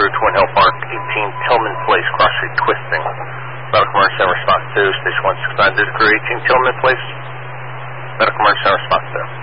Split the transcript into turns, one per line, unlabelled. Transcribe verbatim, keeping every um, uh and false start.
crew, Twin Hill Park, eighteen Tillman Place, cross street twisting. Medical emergency center response two, station one six nine, this crew, eighteen Tillman Place. Medical emergency center response two.